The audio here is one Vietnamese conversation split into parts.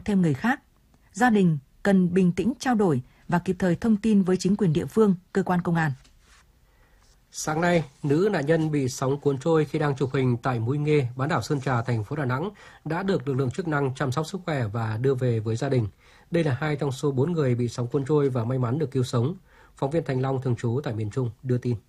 thêm người khác. Gia đình cần bình tĩnh trao đổi và kịp thời thông tin với chính quyền địa phương, cơ quan công an. Sáng nay, nữ nạn nhân bị sóng cuốn trôi khi đang chụp hình tại Mũi Nghê, bán đảo Sơn Trà, thành phố Đà Nẵng đã được lực lượng chức năng chăm sóc sức khỏe và đưa về với gia đình. Đây là 2 trong số 4 người bị sóng cuốn trôi và may mắn được cứu sống. Phóng viên Thành Long thường trú tại miền Trung đưa tin.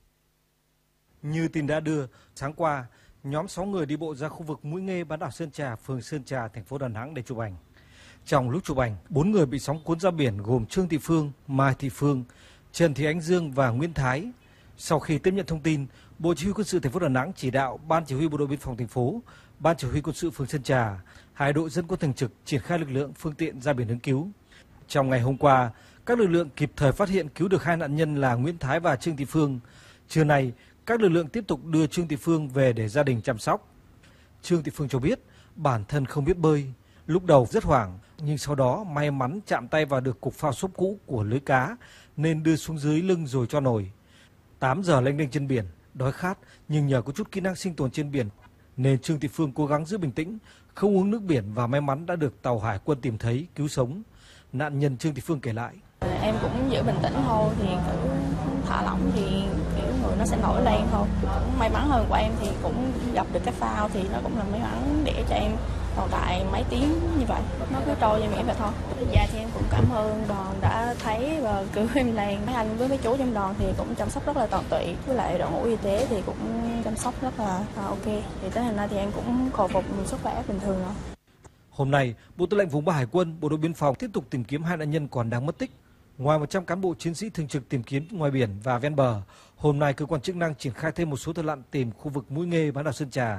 Như tin đã đưa, sáng qua, nhóm 6 người đi bộ ra khu vực Mũi Nghê, bán đảo Sơn Trà, phường Sơn Trà, thành phố Đà Nẵng để chụp ảnh. Trong lúc chụp ảnh, 4 người bị sóng cuốn ra biển gồm Trương Thị Phương, Mai Thị Phương, Trần Thị Ánh Dương và Nguyễn Thái. Sau khi tiếp nhận thông tin, Bộ Chỉ huy Quân sự thành phố Đà Nẵng chỉ đạo Ban Chỉ huy Bộ đội Biên phòng thành phố, Ban Chỉ huy Quân sự phường Sơn Trà, 2 đội dân quân thường trực triển khai lực lượng phương tiện ra biển ứng cứu. Trong ngày hôm qua, các lực lượng kịp thời phát hiện cứu được 2 nạn nhân là Nguyễn Thái và Trương Thị Phương. Trưa nay, các lực lượng tiếp tục đưa Trương Thị Phương về để gia đình chăm sóc. Trương Thị Phương cho biết bản thân không biết bơi, lúc đầu rất hoảng nhưng sau đó may mắn chạm tay vào được cục phao xốp cũ của lưới cá nên đưa xuống dưới lưng rồi cho nổi. 8 giờ lênh đênh trên biển, đói khát nhưng nhờ có chút kỹ năng sinh tồn trên biển nên Trương Thị Phương cố gắng giữ bình tĩnh, không uống nước biển và may mắn đã được tàu hải quân tìm thấy cứu sống. Nạn nhân Trương Thị Phương kể lại: Em cũng giữ bình tĩnh thôi, thì cứ thả lỏng thì kiểu người nó sẽ nổi lên thôi. Cũng may mắn hơn của em thì cũng gặp được cái phao thì nó cũng là may mắn để cho em tồn tại mấy tiếng như vậy. Nó cứ trôi như vậy thôi. Dạ thì em cũng cảm ơn đoàn đã thấy và cứu em lên. Mấy anh với mấy chú trong đoàn thì cũng chăm sóc rất là tận tụy. Với lại đội ngũ y tế thì cũng chăm sóc rất là ok. Thì tới hôm nay thì em cũng khôi phục sức khỏe bình thường rồi. Hôm nay, Bộ Tư lệnh Vùng 3 Hải quân, Bộ đội Biên phòng tiếp tục tìm kiếm 2 nạn nhân còn đang mất tích. Ngoài 100 cán bộ chiến sĩ thường trực tìm kiếm ngoài biển và ven bờ, hôm nay cơ quan chức năng triển khai thêm một số thợ lặn tìm khu vực Mũi Nghê, bán đảo Sơn Trà.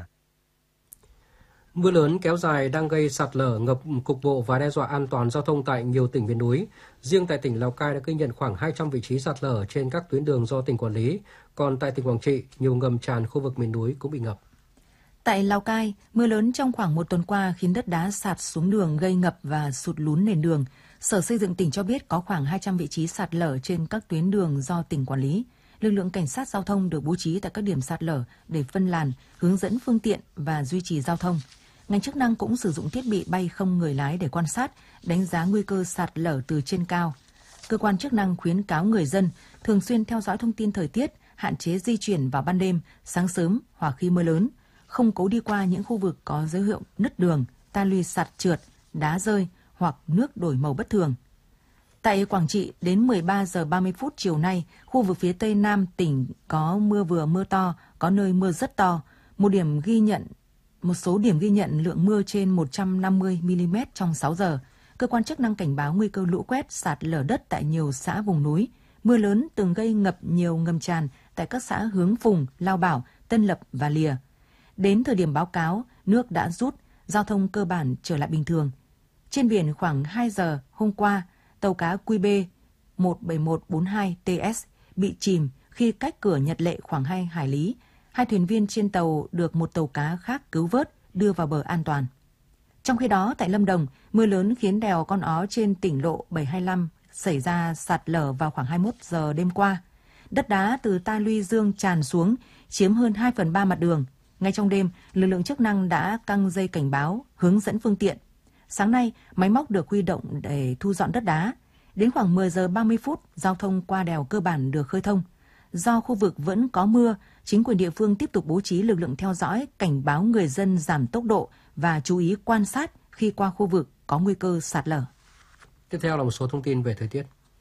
Mưa lớn kéo dài đang gây sạt lở, ngập cục bộ và đe dọa an toàn giao thông tại nhiều tỉnh miền núi. Riêng tại tỉnh Lào Cai đã ghi nhận khoảng 200 vị trí sạt lở trên các tuyến đường do tỉnh quản lý. Còn tại tỉnh Quảng Trị, nhiều ngầm tràn khu vực miền núi cũng bị ngập. Tại Lào Cai, mưa lớn trong khoảng 1 tuần qua khiến đất đá sạt xuống đường gây ngập và sụt lún nền đường. Sở Xây dựng tỉnh cho biết có khoảng 200 vị trí sạt lở trên các tuyến đường do tỉnh quản lý. Lực lượng cảnh sát giao thông được bố trí tại các điểm sạt lở để phân làn, hướng dẫn phương tiện và duy trì giao thông. Ngành chức năng cũng sử dụng thiết bị bay không người lái để quan sát, đánh giá nguy cơ sạt lở từ trên cao. Cơ quan chức năng khuyến cáo người dân thường xuyên theo dõi thông tin thời tiết, hạn chế di chuyển vào ban đêm, sáng sớm hoặc khi mưa lớn, không cố đi qua những khu vực có dấu hiệu nứt đường, ta luy sạt trượt, đá rơi hoặc nước đổi màu bất thường. Tại Quảng Trị, đến 13 giờ 30 phút chiều nay, khu vực phía tây nam tỉnh có mưa vừa mưa to, có nơi mưa rất to. Một số điểm ghi nhận lượng mưa trên 150 mm trong 6 giờ. Cơ quan chức năng cảnh báo nguy cơ lũ quét, sạt lở đất tại nhiều xã vùng núi. Mưa lớn từng gây ngập nhiều ngầm tràn tại các xã Hướng Phùng, Lao Bảo, Tân Lập và Lìa. Đến thời điểm báo cáo, nước đã rút, giao thông cơ bản trở lại bình thường. Trên biển khoảng 2 giờ hôm qua, tàu cá QB 17142TS bị chìm khi cách cửa Nhật Lệ khoảng 2 hải lý. 2 thuyền viên trên tàu được một tàu cá khác cứu vớt, đưa vào bờ an toàn. Trong khi đó, tại Lâm Đồng, mưa lớn khiến đèo Con Ó trên tỉnh lộ 725 xảy ra sạt lở vào khoảng 21 giờ đêm qua. Đất đá từ ta luy dương tràn xuống, chiếm hơn 2/3 mặt đường. Ngay trong đêm, lực lượng chức năng đã căng dây cảnh báo, hướng dẫn phương tiện. Sáng nay, máy móc được huy động để thu dọn đất đá. Đến khoảng 10 giờ 30 phút, giao thông qua đèo cơ bản được khơi thông. Do khu vực vẫn có mưa, chính quyền địa phương tiếp tục bố trí lực lượng theo dõi, cảnh báo người dân giảm tốc độ và chú ý quan sát khi qua khu vực có nguy cơ sạt lở. Tiếp theo là một số thông tin về thời tiết.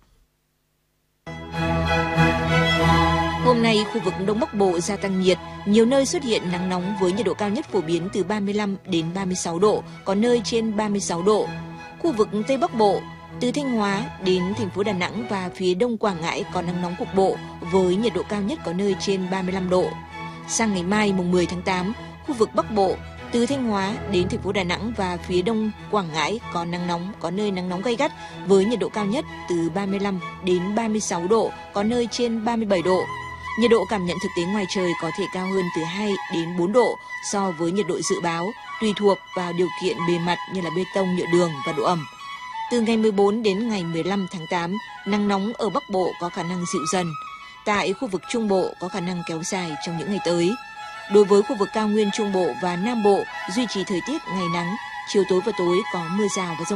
Hôm nay, khu vực Đông Bắc Bộ gia tăng nhiệt, nhiều nơi xuất hiện nắng nóng với nhiệt độ cao nhất phổ biến từ 35 đến 36 độ, có nơi trên 36 độ. Khu vực Tây Bắc Bộ, từ Thanh Hóa đến thành phố Đà Nẵng và phía Đông Quảng Ngãi có nắng nóng cục bộ với nhiệt độ cao nhất có nơi trên 35 độ. Sang ngày mai mùng 10 tháng 8, khu vực Bắc Bộ, từ Thanh Hóa đến thành phố Đà Nẵng và phía Đông Quảng Ngãi có nắng nóng, có nơi nắng nóng gay gắt với nhiệt độ cao nhất từ 35 đến 36 độ, có nơi trên 37 độ. Nhiệt độ cảm nhận thực tế ngoài trời có thể cao hơn từ 2 đến 4 độ so với nhiệt độ dự báo, tùy thuộc vào điều kiện bề mặt như là bê tông, nhựa đường và độ ẩm. Từ ngày 14 đến ngày 15 tháng 8, nắng nóng ở Bắc Bộ có khả năng dịu dần. Tại khu vực Trung Bộ có khả năng kéo dài trong những ngày tới. Đối với khu vực cao nguyên Trung Bộ và Nam Bộ, duy trì thời tiết ngày nắng, chiều tối và tối có mưa rào và dông.